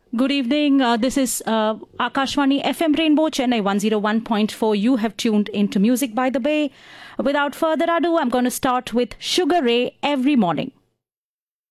Good evening. This is Akashwani FM Rainbow Chennai 101.4. You have tuned into Music by the Bay. Without further ado, I'm going to start with Sugar Ray every morning.